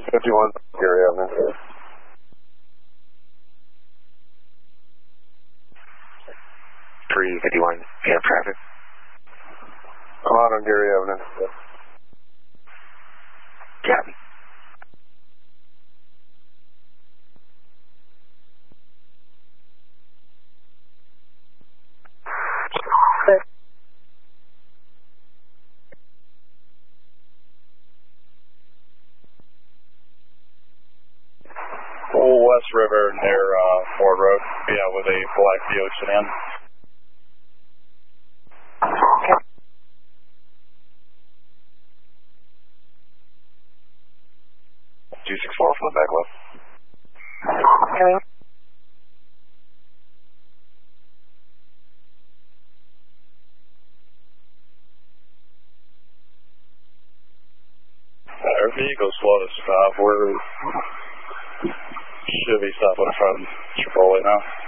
51 Gary Avenue. 351, you have traffic? I'm out on Gary Avenue. Copy. West River near Ford Road. Yeah, with a black Buick sedan. Okay. 264 from the back left. Hello? Our vehicle's slow to stop. We're should be stopping in front of Chipotle now.